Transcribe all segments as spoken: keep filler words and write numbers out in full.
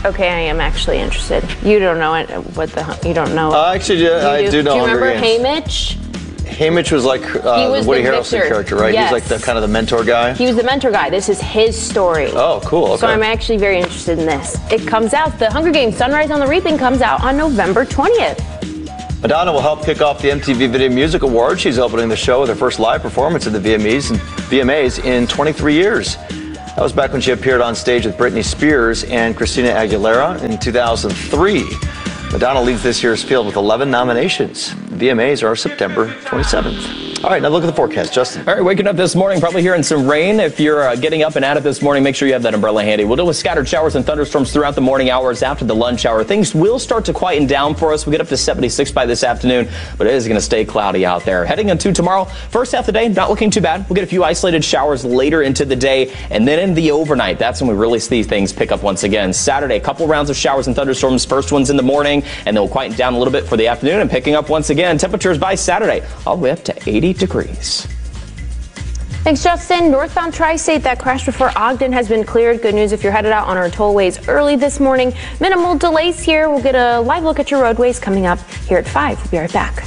Okay, I am actually interested. You don't know it. What the? You don't know. Uh, actually, yeah, you I do, do know. Do you remember Haymitch? Haymitch? Haymitch was like uh, was the Woody the Harrelson victor. character, right? Yes. He's like the kind of the mentor guy. He was the mentor guy. This is his story. Oh, cool. Okay. So I'm actually very interested in this. It comes out. The Hunger Games: Sunrise on the Reaping comes out on November twentieth. Madonna will help kick off the M T V Video Music Awards. She's opening the show with her first live performance at the V M As and V M As in twenty-three years. That was back when she appeared on stage with Britney Spears and Christina Aguilera in two thousand three. Madonna leads this year's field with eleven nominations. V M As are September twenty-seventh. All right, now look at the forecast, Justin. All right, waking up this morning, probably hearing some rain. If you're uh, getting up and at it this morning, make sure you have that umbrella handy. We'll deal with scattered showers and thunderstorms throughout the morning hours after the lunch hour. Things will start to quieten down for us. We get up to seventy-six by this afternoon, but it is going to stay cloudy out there. Heading into tomorrow, first half of the day, not looking too bad. We'll get a few isolated showers later into the day, and then in the overnight, that's when we really see things pick up once again. Saturday, a couple rounds of showers and thunderstorms. First ones in the morning, and they'll quieten down a little bit for the afternoon and picking up once again. Temperatures by Saturday all the way up to eighty degrees. Thanks, Justin. Northbound Tri-State, that crash before Ogden has been cleared. Good news if you're headed out on our tollways early this morning. Minimal delays here. We'll get a live look at your roadways coming up here at five. We'll be right back.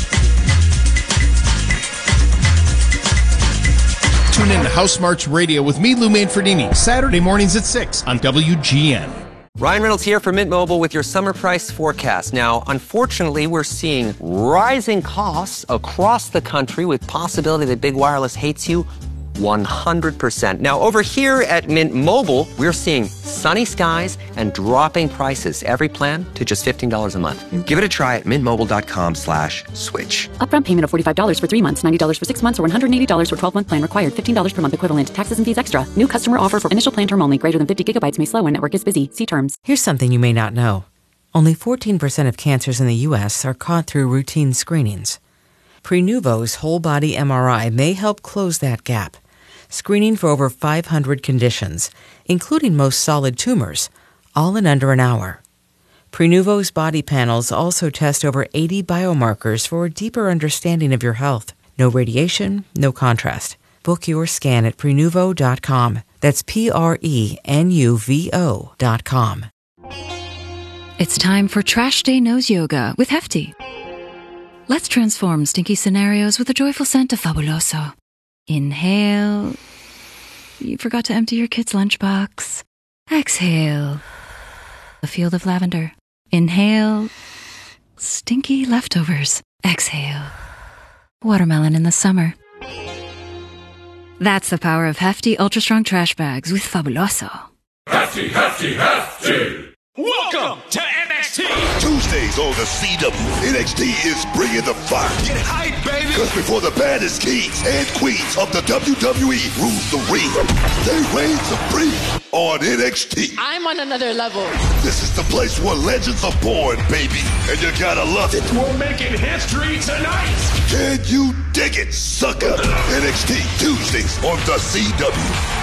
Tune in to House March Radio with me, Lou Manfredini, Saturday mornings at six on W G N. Ryan Reynolds here for Mint Mobile with your summer price forecast. Now, unfortunately, we're seeing rising costs across the country with possibility that big wireless hates you one hundred percent. Now, over here at Mint Mobile, we're seeing sunny skies and dropping prices. Every plan to just fifteen dollars a month. Give it a try at mintmobile.com slash switch. Upfront payment of forty-five dollars for three months, ninety dollars for six months, or one hundred eighty dollars for twelve-month plan required. fifteen dollars per month equivalent. Taxes and fees extra. New customer offer for initial plan term only. Greater than fifty gigabytes may slow when network is busy. See terms. Here's something you may not know. Only fourteen percent of cancers in the U S are caught through routine screenings. Prenuvo's whole body M R I may help close that gap. Screening for over five hundred conditions, including most solid tumors, all in under an hour. Prenuvo's body panels also test over eighty biomarkers for a deeper understanding of your health. No radiation, no contrast. Book your scan at Prenuvo dot com. That's P R E N U V O dot com. It's time for Trash Day Nose Yoga with Hefty. Let's transform stinky scenarios with the joyful scent of Fabuloso. Inhale. You forgot to empty your kid's lunchbox. Exhale. A field of lavender. Inhale. Stinky leftovers. Exhale. Watermelon in the summer. That's the power of Hefty Ultra Strong Trash Bags with Fabuloso. Hefty, Hefty, Hefty! Welcome to N X T! Tuesdays on the C W, N X T is bringing the fire. Get hype, baby! Because before the baddest kings and queens of the W W E rule the ring, they reign supreme on N X T. I'm on another level. This is the place where legends are born, baby, and you gotta love it. We're making history tonight! Can you dig it, sucker? N X T, Tuesdays on the C W.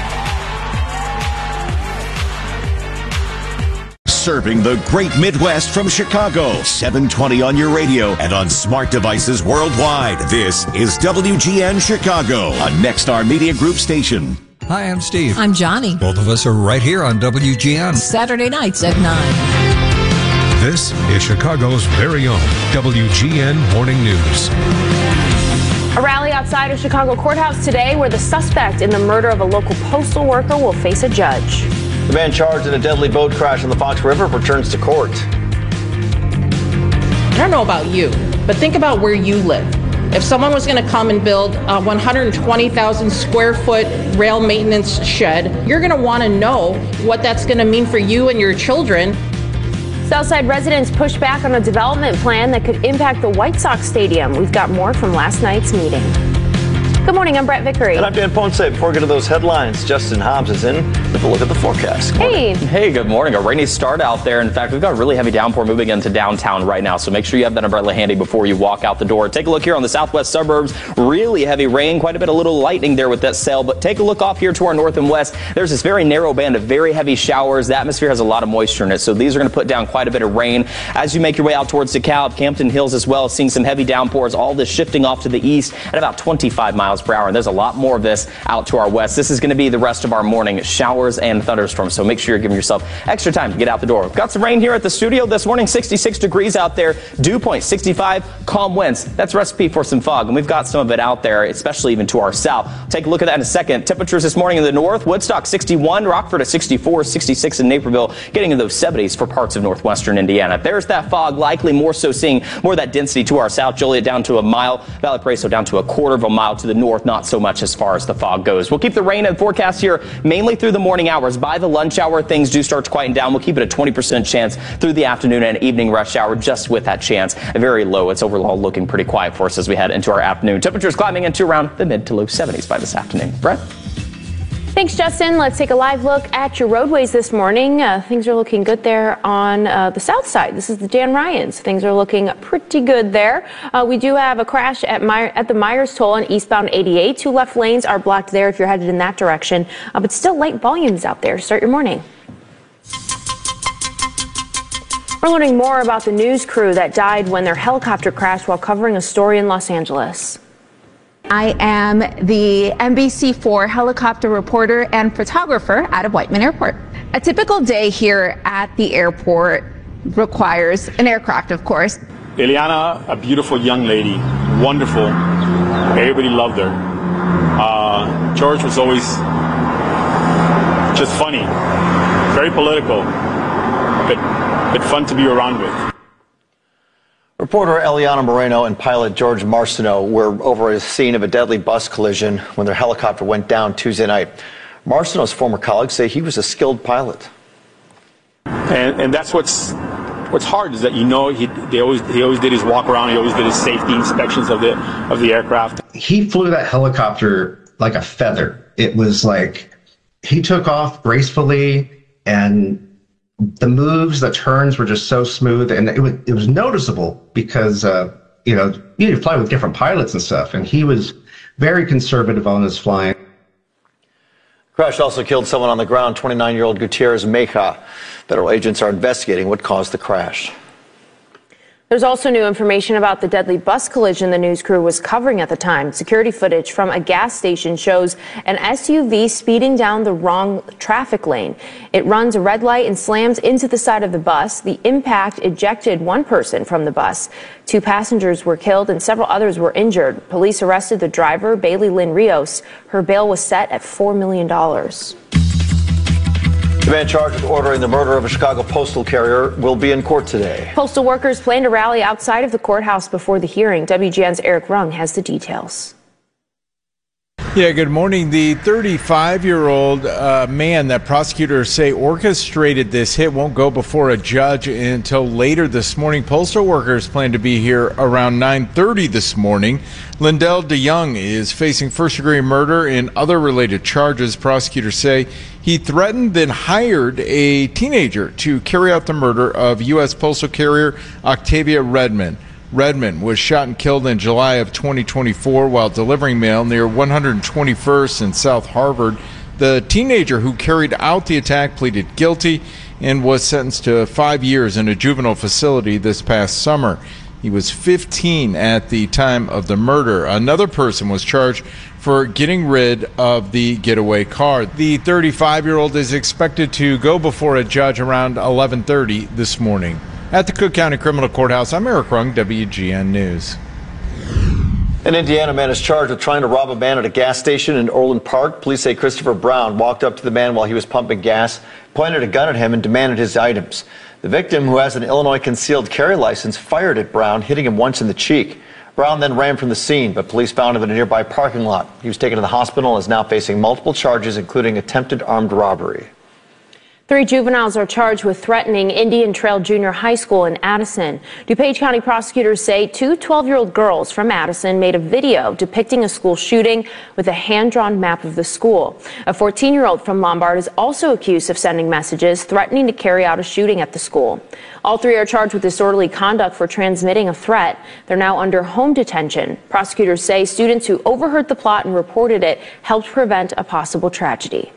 Serving the great Midwest from Chicago. seven twenty on your radio and on smart devices worldwide. This is W G N Chicago, a Nexstar Media Group station. Hi, I'm Steve. I'm Johnny. Both of us are right here on W G N. Saturday nights at nine. This is Chicago's very own W G N Morning News. A rally outside of Chicago Courthouse today where the suspect in the murder of a local postal worker will face a judge. The man charged in a deadly boat crash on the Fox River returns to court. I don't know about you, but think about where you live. If someone was going to come and build a one hundred twenty thousand square foot rail maintenance shed, you're going to want to know what that's going to mean for you and your children. Southside residents push back on a development plan that could impact the White Sox Stadium. We've got more from last night's meeting. Good morning, I'm Brett Vickery. And I'm Dan Ponce. Before we get to those headlines, Justin Hobbs is in with a look at the forecast. Good hey. Hey, good morning. A rainy start out there. In fact, we've got a really heavy downpour moving into downtown right now, so make sure you have that umbrella handy before you walk out the door. Take a look here on the southwest suburbs. Really heavy rain, quite a bit of little lightning there with that cell, but take a look off here to our north and west. There's this very narrow band of very heavy showers. The atmosphere has a lot of moisture in it, so these are going to put down quite a bit of rain. As you make your way out towards DeKalb, Campton Hills as well, seeing some heavy downpours, all this shifting off to the east at about twenty-five miles miles per hour. And there's a lot more of this out to our west. This is going to be the rest of our morning, showers and thunderstorms. So make sure you're giving yourself extra time to get out the door. We've got some rain here at the studio this morning, sixty-six degrees out there, dew point sixty-five, calm winds. That's a recipe for some fog. And we've got some of it out there, especially even to our south. Take a look at that in a second. Temperatures this morning in the north, Woodstock sixty-one, Rockford at sixty-four, sixty-six in Naperville, getting in those seventies for parts of northwestern Indiana. There's that fog, likely more so seeing more of that density to our south. Joliet down to a mile, Valparaiso down to a quarter of a mile to the north, not so much as far as the fog goes. We'll keep the rain and forecast here mainly through the morning hours. By the lunch hour, things do start to quieten down. We'll keep it a twenty percent chance through the afternoon and evening rush hour, just with that chance. Very low. It's overall looking pretty quiet for us as we head into our afternoon. Temperatures climbing into around the mid to low seventies by this afternoon. Brett? Thanks, Justin. Let's take a live look at your roadways this morning. Uh, things are looking good there on uh, the south side. This is the Dan Ryans. Things are looking pretty good there. Uh, we do have a crash at, My- at the Myers Toll on eastbound eighty-eight. Two left lanes are blocked there if you're headed in that direction, uh, but still light volumes out there to start your morning. We're learning more about the news crew that died when their helicopter crashed while covering a story in Los Angeles. I am the N B C four helicopter reporter and photographer out of Whiteman Airport. A typical day here at the airport requires an aircraft, of course. Ileana, a beautiful young lady, wonderful. Everybody loved her. Uh, George was always just funny, very political, but, but fun to be around with. Reporter Eliana Moreno and pilot George Marciano were over a scene of a deadly bus collision when their helicopter went down Tuesday night. Marciano's former colleagues say he was a skilled pilot. And, and that's what's what's hard is that, you know, he they always he always did his walk around. He always did his safety inspections of the of the aircraft. He flew that helicopter like a feather. It was like he took off gracefully, and the moves, the turns were just so smooth, and it was it was noticeable because uh, you know you fly with different pilots and stuff, and he was very conservative on his flying. Crash also killed someone on the ground, twenty-nine-year-old Gutierrez Meja. Federal agents are investigating what caused the crash. There's also new information about the deadly bus collision the news crew was covering at the time. Security footage from a gas station shows an S U V speeding down the wrong traffic lane. It runs a red light and slams into the side of the bus. The impact ejected one person from the bus. Two passengers were killed and several others were injured. Police arrested the driver, Bailey Lynn Rios. Her bail was set at four million dollars. The man charged with ordering the murder of a Chicago postal carrier will be in court today. Postal workers plan to rally outside of the courthouse before the hearing. W G N's Eric Rung has the details. Yeah, good morning. The thirty-five-year-old uh, man that prosecutors say orchestrated this hit won't go before a judge until later this morning. Postal workers plan to be here around nine thirty this morning. Lindell DeYoung is facing first-degree murder and other related charges. Prosecutors say he threatened, then hired a teenager to carry out the murder of U S postal carrier Octavia Redmond. Redmond was shot and killed in July of twenty twenty-four while delivering mail near one hundred twenty-first and South Harvard. The teenager who carried out the attack pleaded guilty and was sentenced to five years in a juvenile facility this past summer. He was fifteen at the time of the murder. Another person was charged for getting rid of the getaway car. The thirty-five-year-old is expected to go before a judge around eleven thirty this morning. At the Cook County Criminal Courthouse, I'm Eric Rung, W G N News. An Indiana man is charged with trying to rob a man at a gas station in Orland Park. Police say Christopher Brown walked up to the man while he was pumping gas, pointed a gun at him, and demanded his items. The victim, who has an Illinois concealed carry license, fired at Brown, hitting him once in the cheek. Brown then ran from the scene, but police found him in a nearby parking lot. He was taken to the hospital and is now facing multiple charges, including attempted armed robbery. Three juveniles are charged with threatening Indian Trail Junior High School in Addison. DuPage County prosecutors say two twelve-year-old girls from Addison made a video depicting a school shooting with a hand-drawn map of the school. A fourteen-year-old from Lombard is also accused of sending messages threatening to carry out a shooting at the school. All three are charged with disorderly conduct for transmitting a threat. They're now under home detention. Prosecutors say students who overheard the plot and reported it helped prevent a possible tragedy.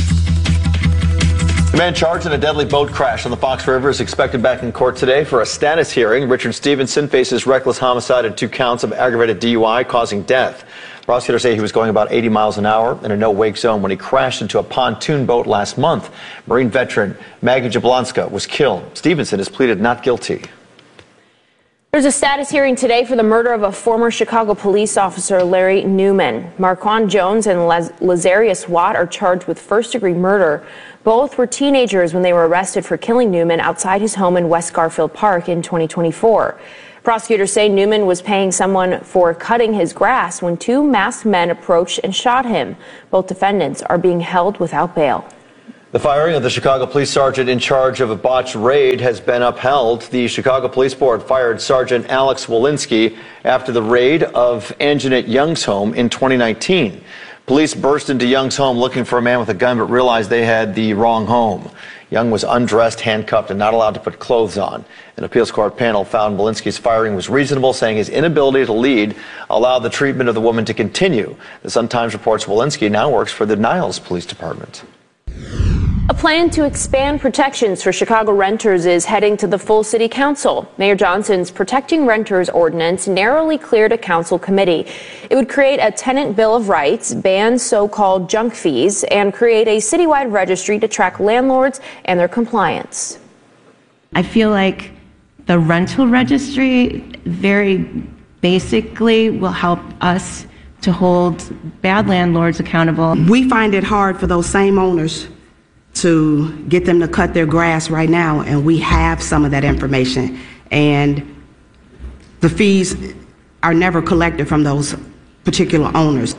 The man charged in a deadly boat crash on the Fox River is expected back in court today for a status hearing. Richard Stevenson faces reckless homicide and two counts of aggravated D U I causing death. Prosecutors say he was going about eighty miles an hour in a no-wake zone when he crashed into a pontoon boat last month. Marine veteran Maggie Jablonska was killed. Stevenson has pleaded not guilty. There's a status hearing today for the murder of a former Chicago police officer, Larry Newman. Marquand Jones and Laz- Lazarius Watt are charged with first-degree murder. Both were teenagers when they were arrested for killing Newman outside his home in West Garfield Park in twenty twenty-four. Prosecutors say Newman was paying someone for cutting his grass when two masked men approached and shot him. Both defendants are being held without bail. The firing of the Chicago police sergeant in charge of a botched raid has been upheld. The Chicago Police Board fired Sergeant Alex Walensky after the raid of Anjanette Young's home in twenty nineteen. Police burst into Young's home looking for a man with a gun, but realized they had the wrong home. Young was undressed, handcuffed, and not allowed to put clothes on. An appeals court panel found Walensky's firing was reasonable, saying his inability to lead allowed the treatment of the woman to continue. The Sun-Times reports Walensky now works for the Niles Police Department. A plan to expand protections for Chicago renters is heading to the full city council. Mayor Johnson's Protecting Renters ordinance narrowly cleared a council committee. It would create a tenant bill of rights, ban so-called junk fees, and create a citywide registry to track landlords and their compliance. I feel like the rental registry very basically will help us to hold bad landlords accountable. We find it hard for those same owners to get them to cut their grass right now, and we have some of that information, and the fees are never collected from those particular owners.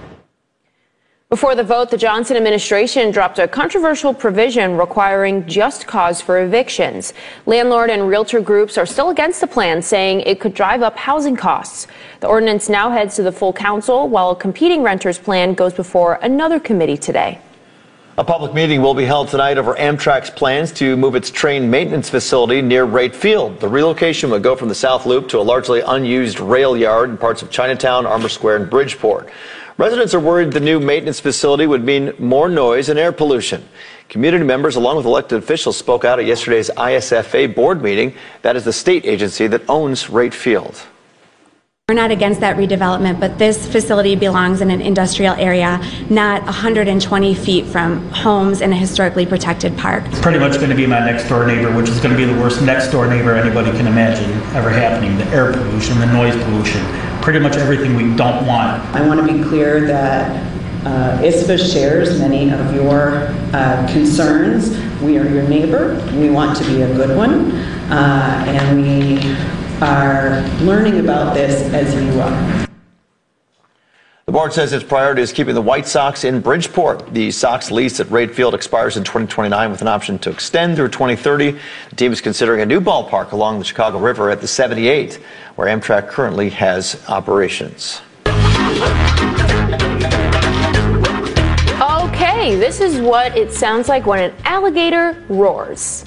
Before the vote, the Johnson administration dropped a controversial provision requiring just cause for evictions. Landlord and realtor groups are still against the plan, saying it could drive up housing costs. The ordinance now heads to the full council, while a competing renters plan goes before another committee today. A public meeting will be held tonight over Amtrak's plans to move its train maintenance facility near Wright Field. The relocation would go from the South Loop to a largely unused rail yard in parts of Chinatown, Armour Square, and Bridgeport. Residents are worried the new maintenance facility would mean more noise and air pollution. Community members, along with elected officials, spoke out at yesterday's I S F A board meeting. That is the state agency that owns Wright Field. We're not against that redevelopment, but this facility belongs in an industrial area, not one hundred twenty feet from homes in a historically protected park. It's pretty much going to be my next door neighbor, which is going to be the worst next door neighbor anybody can imagine ever happening. The air pollution, the noise pollution, pretty much everything we don't want. I want to be clear that uh, I S F A shares many of your uh, concerns. We are your neighbor. We want to be a good one, uh, and we are learning about this as you are. The board says its priority is keeping the White Sox in Bridgeport. The Sox lease at Wright Field expires in twenty twenty-nine with an option to extend through twenty thirty. The team is considering a new ballpark along the Chicago River at the seventy-eight, where Amtrak currently has operations. Okay, this is what it sounds like when an alligator roars.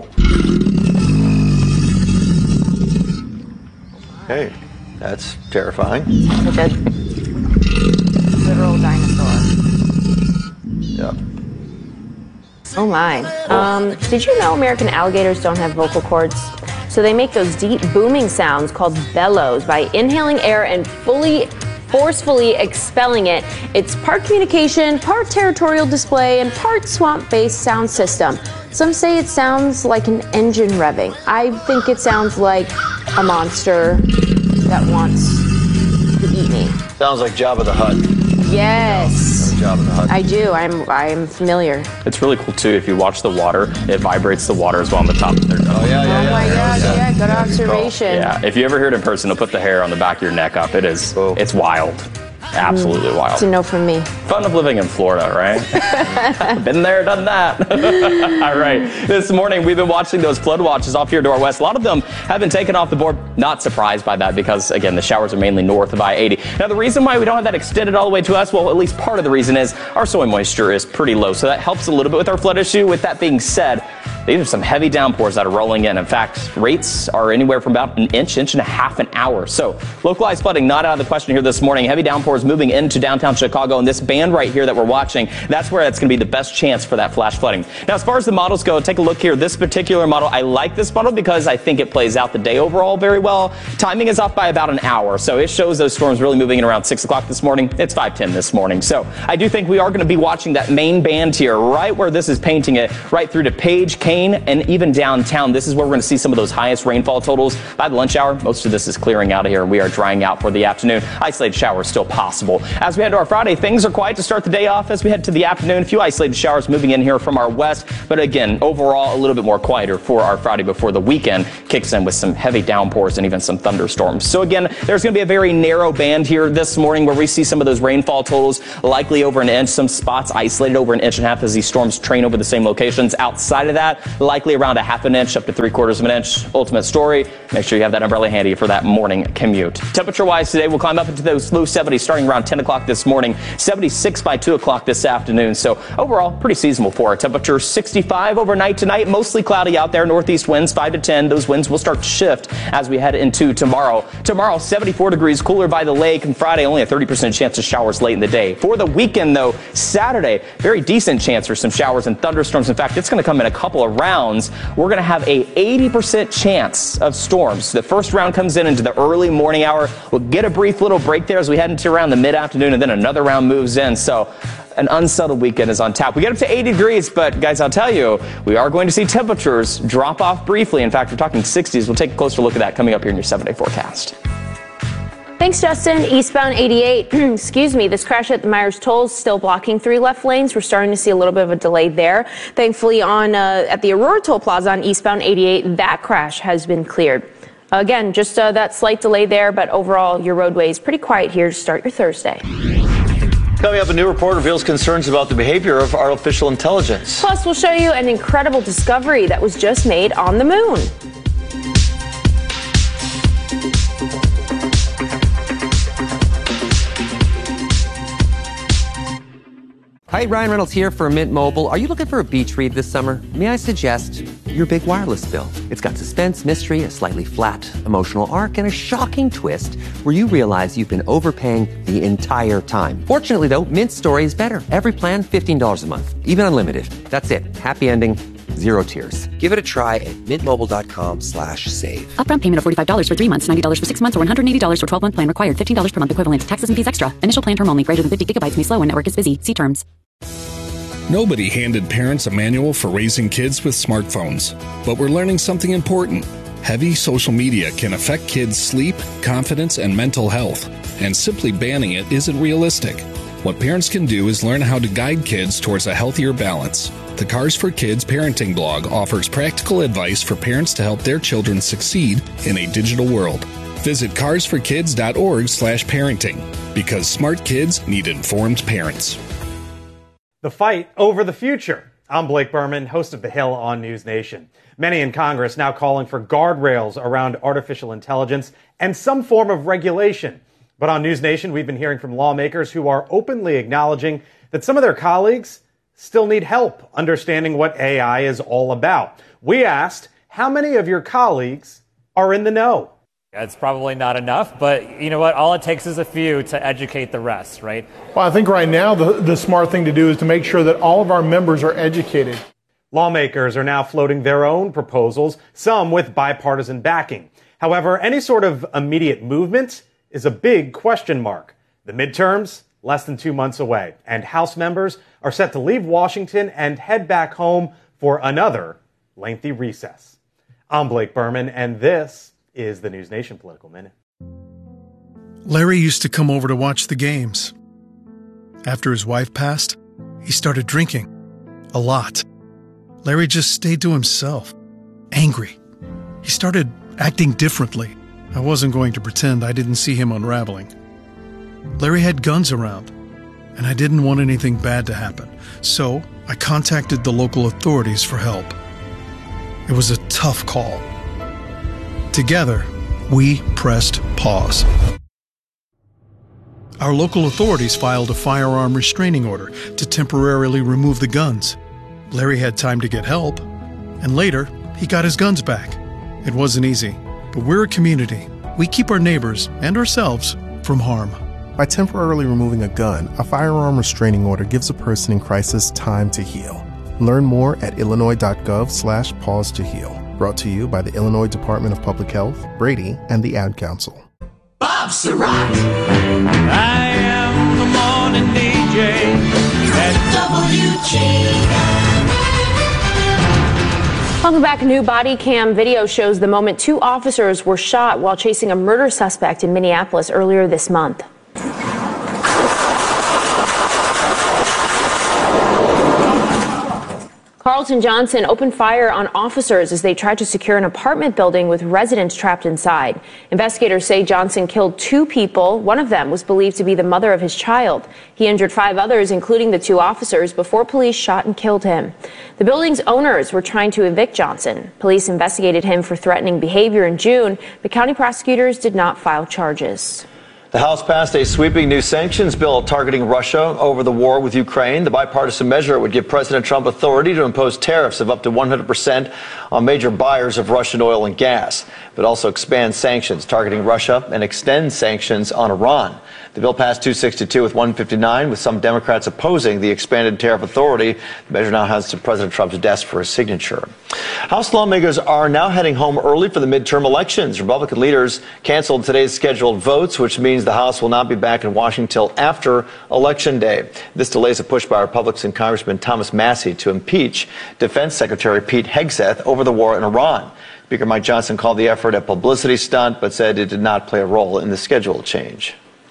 Hey, that's terrifying. Like a literal dinosaur. Yeah. Oh my. Um, did you know American alligators don't have vocal cords? So they make those deep booming sounds called bellows by inhaling air and fully, forcefully expelling it. It's part communication, part territorial display, and part swamp-based sound system. Some say it sounds like an engine revving. I think it sounds like a monster that wants to eat me. Sounds like Jabba the Hutt. Yes. Jabba the Hutt. I do. I'm I'm familiar. It's really cool too. If you watch the water, it vibrates the water as well on the top of their nose. Oh yeah, yeah, yeah. Oh my gosh, yeah, yeah, good observation. Yeah, if you ever hear it in person, it'll put the hair on the back of your neck up. It is, oh. It's wild. Absolutely mm, wild. It's a no from me. Fun of living in Florida, right? Been there, done that. All right. This morning, we've been watching those flood watches off here to our west. A lot of them have been taken off the board. Not surprised by that because, again, the showers are mainly north of I eighty. Now, the reason why we don't have that extended all the way to us, well, at least part of the reason is our soil moisture is pretty low. So that helps a little bit with our flood issue. With that being said, These are some heavy downpours that are rolling in. In fact, rates are anywhere from about an inch, inch and a half an hour. So localized flooding not out of the question here this morning. Heavy downpours moving into downtown Chicago, and this band right here that we're watching, that's where it's going to be the best chance for that flash flooding. Now, as far as the models go, take a look here. This particular model, I like this model because I think it plays out the day overall very well. Timing is off by about an hour, so it shows those storms really moving in around six o'clock this morning. It's five ten this morning. So I do think we are going to be watching that main band here, right where this is painting it, right through to Page, Kane, and even downtown. This is where we're going to see some of those highest rainfall totals by the lunch hour. Most of this is clearing out of here. We are drying out for the afternoon. Isolated showers still possible. As we head to our Friday, things are quiet to start the day off. As we head to the afternoon, a few isolated showers moving in here from our west. But again, overall, a little bit more quieter for our Friday before the weekend kicks in with some heavy downpours and even some thunderstorms. So again, there's going to be a very narrow band here this morning where we see some of those rainfall totals likely over an inch. Some spots isolated over an inch and a half as these storms train over the same locations. Outside of that, likely around a half an inch up to three quarters of an inch. Ultimate story. Make sure you have that umbrella handy for that morning commute. Temperature-wise today, we'll climb up into those low seventies starting around ten o'clock this morning. seventy-six by two o'clock this afternoon. So overall, pretty seasonable for our temperature. sixty-five overnight tonight. Mostly cloudy out there. Northeast winds five to ten. Those winds will start to shift as we head into tomorrow. Tomorrow, seventy-four degrees, cooler by the lake. And Friday, only a thirty percent chance of showers late in the day. For the weekend, though, Saturday, very decent chance for some showers and thunderstorms. In fact, it's going to come in a couple of rounds. We're going to have a eighty percent chance of storms. The first round comes in into the early morning hour. We'll get a brief little break there as we head into around the mid-afternoon, and then another round moves in. So an unsettled weekend is on tap. We get up to eighty degrees, but guys, I'll tell you, we are going to see temperatures drop off briefly. In fact, we're talking sixties. We'll take a closer look at that coming up here in your seven-day forecast. Thanks, Justin. Eastbound eighty-eight, excuse me, this crash at the Myers Toll still blocking three left lanes. We're starting to see a little bit of a delay there. Thankfully, on uh, at the Aurora Toll Plaza on eastbound eighty-eight, that crash has been cleared. Again, just uh, that slight delay there, but overall, your roadway is pretty quiet here to start your Thursday. Coming up, a new report reveals concerns about the behavior of artificial intelligence. Plus, we'll show you an incredible discovery that was just made on the moon. Hi, Ryan Reynolds here for Mint Mobile. Are you looking for a beach read this summer? May I suggest your big wireless bill? It's got suspense, mystery, a slightly flat emotional arc, and a shocking twist where you realize you've been overpaying the entire time. Fortunately, though, Mint's story is better. Every plan, fifteen dollars a month, even unlimited. That's it. Happy ending, zero tears. Give it a try at mintmobile.com slash save. Upfront payment of forty-five dollars for three months, ninety dollars for six months, or one hundred eighty dollars for twelve-month plan required. fifteen dollars per month equivalent. Taxes and fees extra. Initial plan term only. Greater than fifty gigabytes may slow when network is busy. See terms. Nobody handed parents a manual for raising kids with smartphones. But we're learning something important. Heavy social media can affect kids' sleep, confidence, and mental health. And simply banning it isn't realistic. What parents can do is learn how to guide kids towards a healthier balance. The Cars for Kids parenting blog offers practical advice for parents to help their children succeed in a digital world. Visit cars for kids dot org slash parenting, because smart kids need informed parents. The fight over the future. I'm Blake Berman, host of The Hill on News Nation. Many in Congress now calling for guardrails around artificial intelligence and some form of regulation. But on News Nation, we've been hearing from lawmakers who are openly acknowledging that some of their colleagues still need help understanding what A I is all about. We asked, how many of your colleagues are in the know? It's probably not enough, but you know what? All it takes is a few to educate the rest, right? Well, I think right now the, the smart thing to do is to make sure that all of our members are educated. Lawmakers are now floating their own proposals, some with bipartisan backing. However, any sort of immediate movement is a big question mark. The midterms, less than two months away, and House members are set to leave Washington and head back home for another lengthy recess. I'm Blake Berman, and this is the News Nation Political Minute. Larry used to come over to watch the games. After his wife passed, he started drinking. A lot. Larry just stayed to himself. Angry. He started acting differently. I wasn't going to pretend I didn't see him unraveling. Larry had guns around, and I didn't want anything bad to happen. So I contacted the local authorities for help. It was a tough call. Together, we pressed pause. Our local authorities filed a firearm restraining order to temporarily remove the guns. Larry had time to get help. And later, he got his guns back. It wasn't easy, but we're a community. We keep our neighbors and ourselves from harm. By temporarily removing a gun, a firearm restraining order gives a person in crisis time to heal. Learn more at illinois.gov slash pause to heal. Brought to you by the Illinois Department of Public Health, Brady, and the Ad Council. Bob Surratt. I am the morning D J at W G. Welcome back. New body cam video shows the moment two officers were shot while chasing a murder suspect in Minneapolis earlier this month. Carlton Johnson opened fire on officers as they tried to secure an apartment building with residents trapped inside. Investigators say Johnson killed two people. One of them was believed to be the mother of his child. He injured five others, including the two officers, before police shot and killed him. The building's owners were trying to evict Johnson. Police investigated him for threatening behavior in June, but county prosecutors did not file charges. The House passed a sweeping new sanctions bill targeting Russia over the war with Ukraine. The bipartisan measure would give President Trump authority to impose tariffs of up to one hundred percent on major buyers of Russian oil and gas, but also expand sanctions targeting Russia and extend sanctions on Iran. The bill passed two sixty-two with one fifty-nine, with some Democrats opposing the expanded tariff authority. The measure now heads to President Trump's desk for his signature. House lawmakers are now heading home early for the midterm elections. Republican leaders canceled today's scheduled votes, which means the House will not be back in Washington until after Election Day. This delays a push by Republican Congressman Thomas Massie to impeach Defense Secretary Pete Hegseth over the war in Iran. Speaker Mike Johnson called the effort a publicity stunt, but said it did not play a role in the schedule change.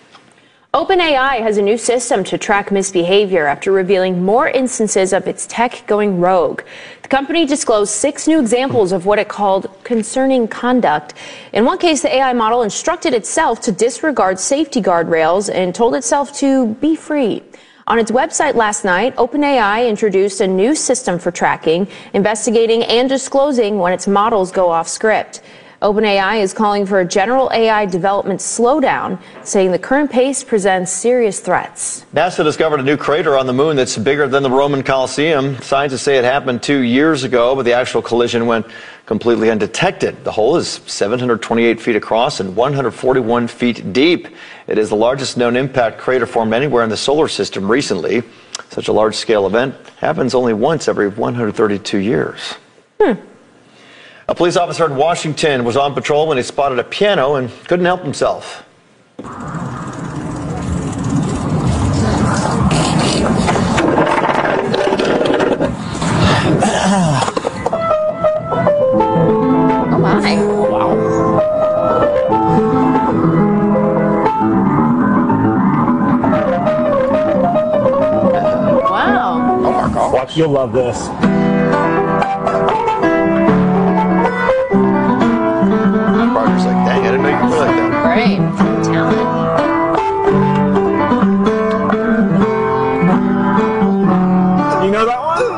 OpenAI has a new system to track misbehavior after revealing more instances of its tech going rogue. The company disclosed six new examples of what it called concerning conduct. In one case, the A I model instructed itself to disregard safety guardrails and told itself to be free. On its website last night, OpenAI introduced a new system for tracking, investigating, and disclosing when its models go off script. OpenAI is calling for a general A I development slowdown, saying the current pace presents serious threats. NASA discovered a new crater on the moon that's bigger than the Roman Colosseum. Scientists say it happened two years ago, but the actual collision went completely undetected. The hole is seven hundred twenty-eight feet across and one hundred forty-one feet deep. It is the largest known impact crater formed anywhere in the solar system recently. Such a large-scale event happens only once every one hundred thirty-two years. Hmm. A police officer in Washington was on patrol when he spotted a piano and couldn't help himself. Oh my. Wow. Wow. Oh my God. Watch, you'll love this. Roger's like, dang, I didn't know you could play like that. Great. Talent. You know that one?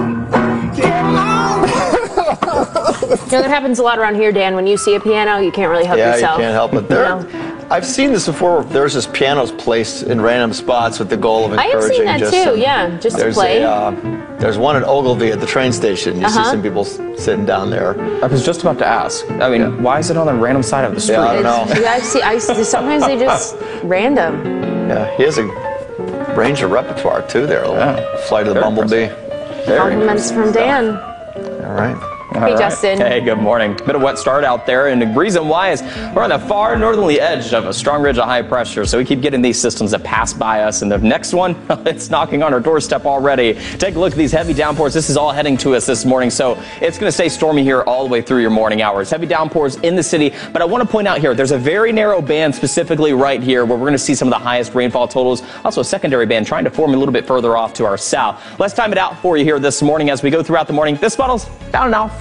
You know, that happens a lot around here, Dan. When you see a piano, you can't really help yeah, yourself. you can't help it. There, You know? I've seen this before. There's just pianos placed in random spots with the goal of I have encouraging. seen that just too, some- yeah, just to there's play. A, uh, there's one at Ogilvy at the train station. You Uh-huh. see some people s- sitting down there. I was just about to ask. I mean, why is it on the random side of the street? Yeah, I don't know. It's- I see, I see, sometimes they just random. Yeah, he has a range of repertoire too there. Yeah. Flight of the Very Bumblebee. Compliments from Dan. All right. All Hey, right. Justin. Hey, good morning. Bit of wet start out there, and the reason why is we're on the far northerly edge of a strong ridge of high pressure, so we keep getting these systems that pass by us, and the next one, it's knocking on our doorstep already. Take a look at these heavy downpours. This is all heading to us this morning, so it's going to stay stormy here all the way through your morning hours. Heavy downpours in the city, but I want to point out here, there's a very narrow band specifically right here where we're going to see some of the highest rainfall totals. Also a secondary band trying to form a little bit further off to our south. Let's time it out for you here this morning as we go throughout the morning. This model's about an off and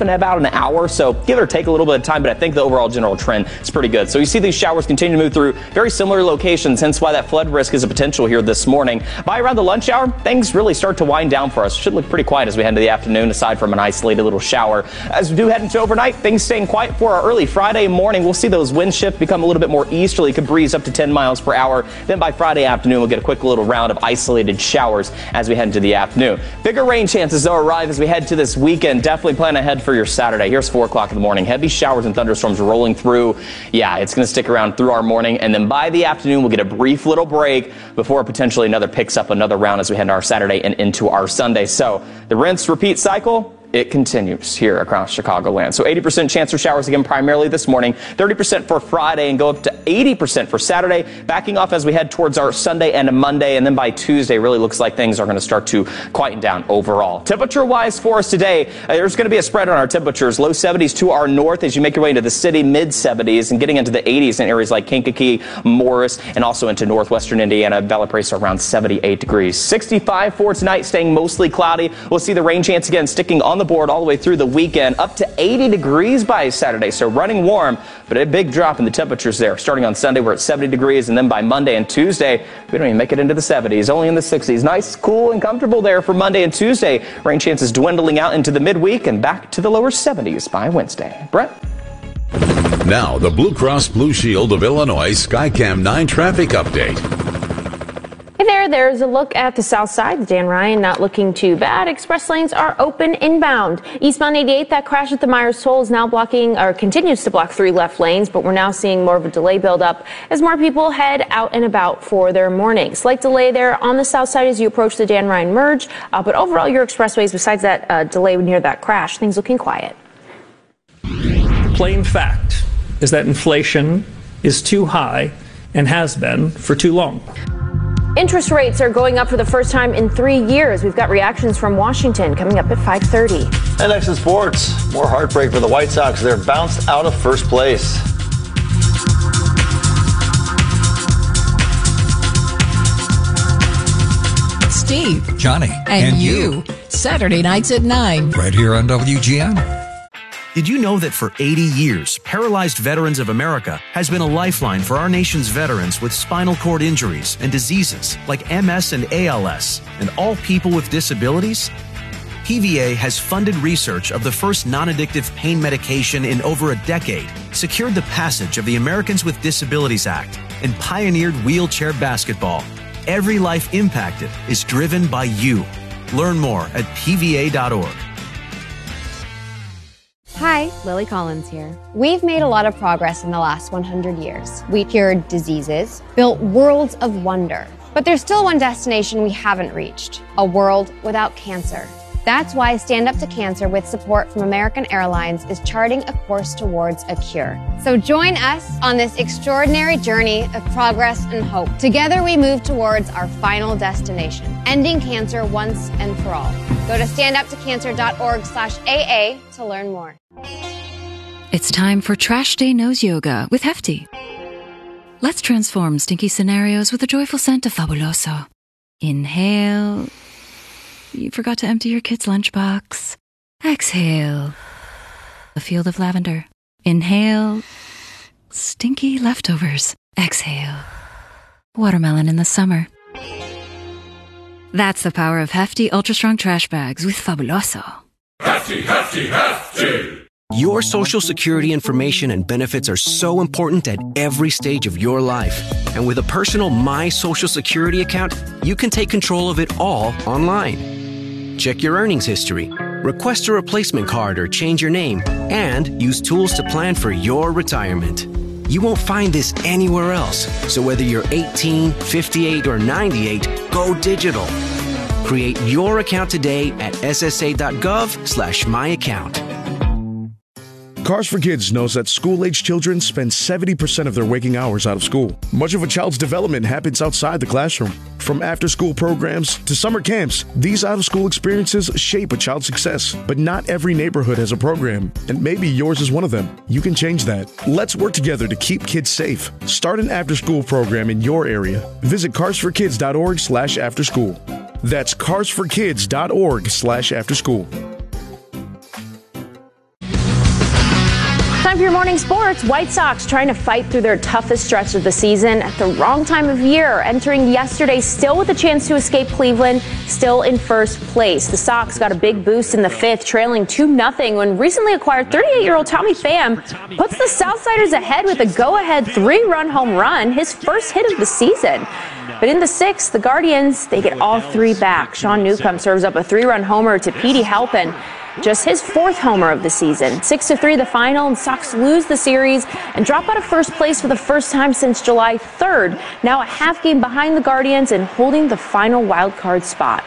in about an hour, so give it or take a little bit of time, but I think the overall general trend is pretty good. So you see these showers continue to move through very similar locations, hence why that flood risk is a potential here this morning. By around the lunch hour, things really start to wind down for us. Should look pretty quiet as we head into the afternoon, aside from an isolated little shower. As we do head into overnight, things staying quiet for our early Friday morning. We'll see those wind shift become a little bit more easterly, could breeze up to ten miles per hour. Then by Friday afternoon, we'll get a quick little round of isolated showers as we head into the afternoon. Bigger rain chances, though, arrive as we head to this weekend. Definitely plan ahead for your Saturday. Here's four o'clock in the morning. Heavy showers and thunderstorms rolling through. Yeah, it's going to stick around through our morning. And then by the afternoon, we'll get a brief little break before potentially another picks up another round as we head into our Saturday and into our Sunday. So the rinse repeat cycle, it continues here across Chicagoland. So eighty percent chance for showers again primarily this morning, thirty percent for Friday, and go up to eighty percent for Saturday, backing off as we head towards our Sunday and Monday. And then by Tuesday, really looks like things are going to start to quieten down overall. Temperature-wise for us today, uh, there's going to be a spread on our temperatures. Low seventies to our north as you make your way into the city, mid seventies, and getting into the eighties in areas like Kankakee, Morris, and also into northwestern Indiana. Valparaiso around seventy-eight degrees. sixty-five for tonight, staying mostly cloudy. We'll see the rain chance again sticking on the board all the way through the weekend, up to eighty degrees by Saturday. So running warm, but a big drop in the temperatures there. Starting on Sunday, we're at seventy degrees, and then by Monday and Tuesday, we don't even make it into the seventies, only in the sixties. Nice, cool, and comfortable there for Monday and Tuesday. Rain chances dwindling out into the midweek and back to the lower seventies by Wednesday. Brett? Now, the Blue Cross Blue Shield of Illinois Skycam nine traffic update. Hey there, there's a look at the south side. Dan Ryan not looking too bad. Express lanes are open inbound. Eastbound eighty-eight, that crash at the Myers Toll is now blocking, or continues to block three left lanes, but we're now seeing more of a delay build up as more people head out and about for their morning. Slight delay there on the south side as you approach the Dan Ryan merge, uh, but overall your expressways, besides that uh, delay near that crash, things looking quiet. Plain fact is that inflation is too high and has been for too long. Interest rates are going up for the first time in three years. We've got reactions from Washington coming up at five thirty. And next in sports, more heartbreak for the White Sox. They're bounced out of first place. Steve, Johnny, and, and you. you. Saturday nights at nine. Right here on W G N. Did you know that for eighty years, Paralyzed Veterans of America has been a lifeline for our nation's veterans with spinal cord injuries and diseases like M S and A L S, and all people with disabilities? P V A has funded research of the first non-addictive pain medication in over a decade, secured the passage of the Americans with Disabilities Act, and pioneered wheelchair basketball. Every life impacted is driven by you. Learn more at P V A dot org. Hi, Lily Collins here. We've made a lot of progress in the last one hundred years. We cured diseases, built worlds of wonder. But there's still one destination we haven't reached, a world without cancer. That's why Stand Up to Cancer, with support from American Airlines, is charting a course towards a cure. So join us on this extraordinary journey of progress and hope. Together we move towards our final destination, ending cancer once and for all. Go to stand up to cancer dot org slash A A to learn more. It's time for Trash Day Nose Yoga with Hefty. Let's transform stinky scenarios with a joyful scent of Fabuloso. Inhale. You forgot to empty your kid's lunchbox. Exhale. A field of lavender. Inhale. Stinky leftovers. Exhale. Watermelon in the summer. That's the power of Hefty Ultra Strong Trash Bags with Fabuloso. Hefty, hefty, hefty! Your Social Security information and benefits are so important at every stage of your life. And with a personal My Social Security account, you can take control of it all online. Check your earnings history, request a replacement card or change your name, and use tools to plan for your retirement. You won't find this anywhere else. So whether you're eighteen, fifty-eight, or ninety-eight, go digital. Create your account today at S S A dot gov slash my account. Cars for Kids knows that school-age children spend seventy percent of their waking hours out of school. Much of a child's development happens outside the classroom. From after-school programs to summer camps, these out-of-school experiences shape a child's success. But not every neighborhood has a program, and maybe yours is one of them. You can change that. Let's work together to keep kids safe. Start an after-school program in your area. Visit cars for kids dot org slash after school. That's cars for kids dot org slash after school. Time for your morning sports. White Sox trying to fight through their toughest stretch of the season at the wrong time of year. Entering yesterday still with a chance to escape Cleveland, still in first place. The Sox got a big boost in the fifth, trailing two nothing when recently acquired thirty-eight-year-old Tommy Pham puts the Southsiders ahead with a go-ahead three-run home run, his first hit of the season. But in the sixth, the Guardians, they get all three back. Sean Newcomb serves up a three-run homer to Petey Halpin. Just his fourth homer of the season. Six to three the final, and Sox lose the series and drop out of first place for the first time since July third. Now a half game behind the Guardians and holding the final wild card spot.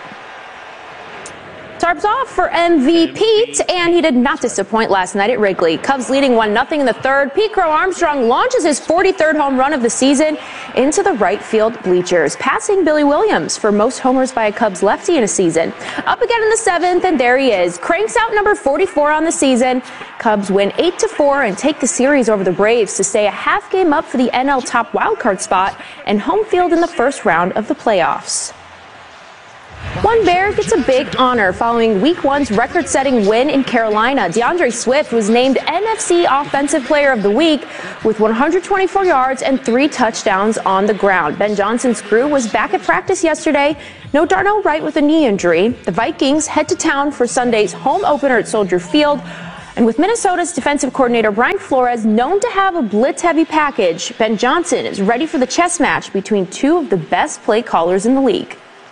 Tarps off for M V Pete, and he did not disappoint last night at Wrigley. Cubs leading one nothing in the third. Pete Crow Armstrong launches his forty-third home run of the season into the right field bleachers, passing Billy Williams for most homers by a Cubs lefty in a season. Up again in the seventh, and there he is. Cranks out number forty-four on the season. Cubs win eight to four and take the series over the Braves to stay a half game up for the N L top wildcard spot and home field in the first round of the playoffs. One Bear gets a big honor following Week One's record-setting win in Carolina. DeAndre Swift was named N F C Offensive Player of the Week with one hundred twenty-four yards and three touchdowns on the ground. Ben Johnson's crew was back at practice yesterday. No Darnell Wright with a knee injury. The Vikings head to town for Sunday's home opener at Soldier Field. And with Minnesota's defensive coordinator Brian Flores known to have a blitz-heavy package, Ben Johnson is ready for the chess match between two of the best play callers in the league.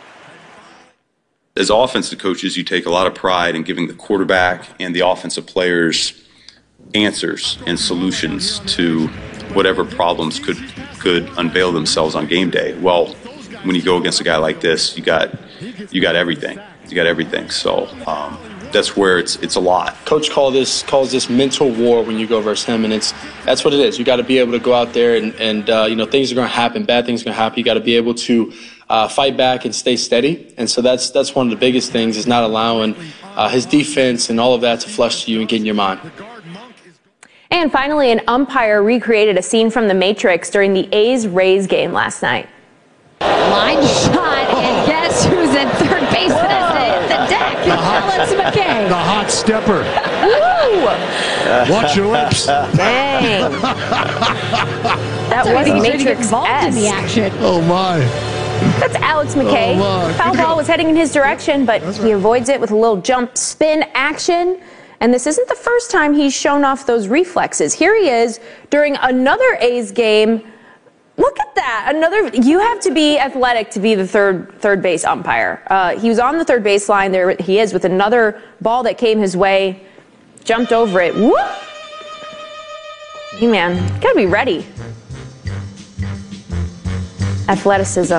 As offensive coaches, you take a lot of pride in giving the quarterback and the offensive players answers and solutions to whatever problems could could unveil themselves on game day. Well, when you go against a guy like this, you got you got everything. You got everything. So um, that's where it's it's a lot. Coach call this calls this mental war when you go versus him, and it's that's what it is. You got to be able to go out there and and uh, you know things are going to happen, bad things are going to happen. You got to be able to Uh, fight back and stay steady, and so that's that's one of the biggest things is not allowing uh, his defense and all of that to flush to you and get in your mind. And finally, an umpire recreated a scene from The Matrix during the A's-Rays game last night. Line shot, and guess who's at third base for this? The deck, Alex McKay. The hot stepper. Woo! Watch your lips. Dang. That was Matrix involved in the action. Oh my. That's Alex McKay. Oh, Foul ball was heading in his direction, but That's he right. avoids it with a little jump spin action. And this isn't the first time he's shown off those reflexes. Here he is during another A's game. Look at that. Another. You have to be athletic to be the third third base umpire. Uh, he was on the third base line. There he is with another ball that came his way. Jumped over it. Whoop! Hey, man. Gotta be ready. Athleticism.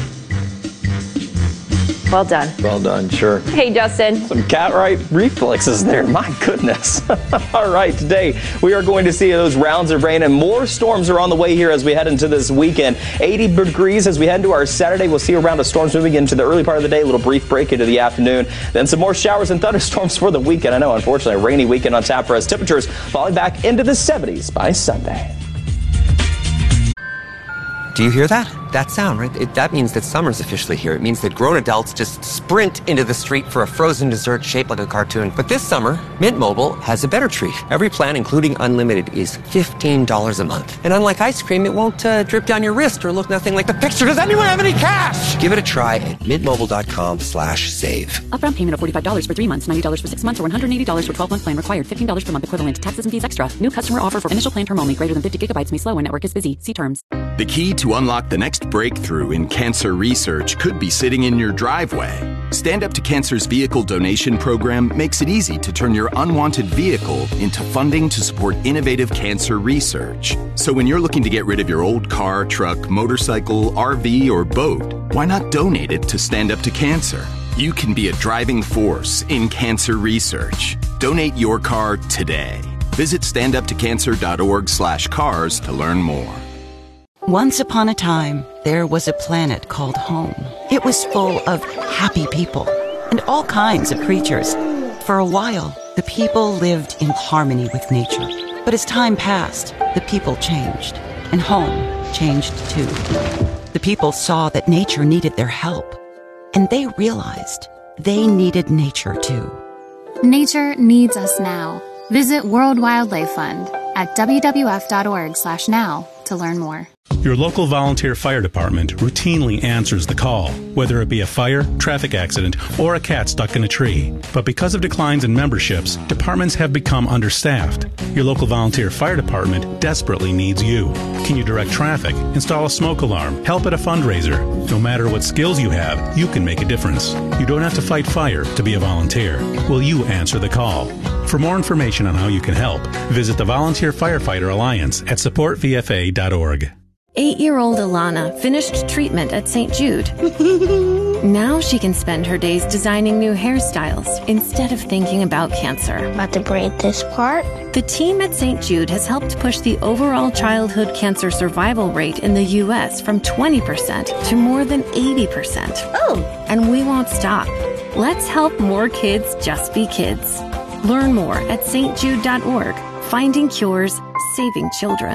Well done. Well done, sure. Hey, Justin. Some cat-right reflexes there. My goodness. All right, today we are going to see those rounds of rain and more storms are on the way here as we head into this weekend. eighty degrees as we head into our Saturday. We'll see a round of storms moving into the early part of the day, a little brief break into the afternoon. Then some more showers and thunderstorms for the weekend. I know, unfortunately, a rainy weekend on tap for us. Temperatures falling back into the seventies by Sunday. Do you hear that? That sound, right? It, that means that summer's officially here. It means that grown adults just sprint into the street for a frozen dessert shaped like a cartoon. But this summer, Mint Mobile has a better treat. Every plan, including unlimited, is fifteen dollars a month. And unlike ice cream, it won't uh, drip down your wrist or look nothing like the picture. Does anyone have any cash? Give it a try at mintmobile.com slash save. Upfront payment of forty-five dollars for three months, ninety dollars for six months, or one hundred eighty dollars for twelve-month plan required. fifteen dollars per month equivalent. Taxes and fees extra. New customer offer for initial plan term only. Greater than fifty gigabytes may slow when network is busy. See terms. The key to unlock the next breakthrough in cancer research could be sitting in your driveway. Stand Up to Cancer's vehicle donation program makes it easy to turn your unwanted vehicle into funding to support innovative cancer research. So when you're looking to get rid of your old car, truck, motorcycle, R V, or boat, why not donate it to Stand Up to Cancer? You can be a driving force in cancer research. Donate your car today. Visit standuptocancer.org slash cars to learn more. Once upon a time, there was a planet called home. It was full of happy people and all kinds of creatures. For a while, the people lived in harmony with nature. But as time passed, the people changed, and home changed too. The people saw that nature needed their help, and they realized they needed nature too. Nature needs us now. Visit World Wildlife Fund. at w w f dot org slash now to learn more. Your local volunteer fire department routinely answers the call, whether it be a fire, traffic accident, or a cat stuck in a tree. But because of declines in memberships, departments have become understaffed. Your local volunteer fire department desperately needs you. Can you direct traffic, install a smoke alarm, help at a fundraiser? No matter what skills you have, you can make a difference. You don't have to fight fire to be a volunteer. Will you answer the call? For more information on how you can help, visit the Volunteer Firefighter Alliance at support v f a dot org. Eight-year-old Alana finished treatment at Saint Jude. Now she can spend her days designing new hairstyles instead of thinking about cancer. About to braid this part? The team at Saint Jude has helped push the overall childhood cancer survival rate in the U S from twenty percent to more than eighty percent. Oh! And we won't stop. Let's help more kids just be kids. Learn more at s t jude dot org. Finding cures, saving children.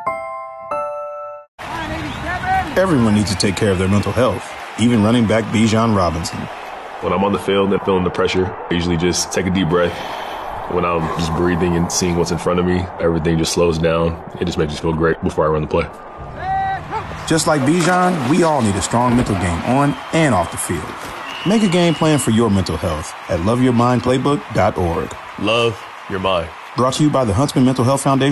Everyone needs to take care of their mental health, even running back Bijan Robinson. When I'm on the field and feeling the pressure, I usually just take a deep breath. When I'm just breathing and seeing what's in front of me, everything just slows down. It just makes me feel great before I run the play. Just like Bijan, we all need a strong mental game on and off the field. Make a game plan for your mental health at love your mind playbook dot org. Love your mind. Brought to you by the Huntsman Mental Health Foundation.